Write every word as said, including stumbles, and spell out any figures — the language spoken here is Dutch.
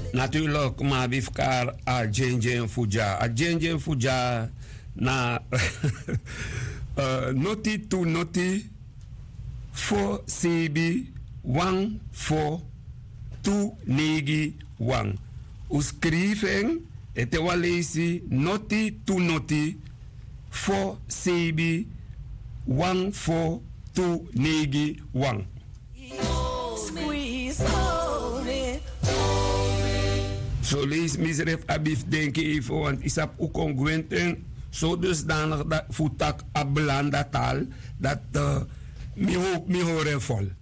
Natuurlijk, maar bifkar a Jenjen Fuja. A Jenjen Fuja na uh, noti to noti fo sebi wang fo tu negi wang. U schrijven het walesi noti to noti fo sebi wang fo tu negi wang. Zo lees misref abif denken even, want isap u congruenten zo dusdanig dat voetak ablanda taal dat uh, mi horen vol.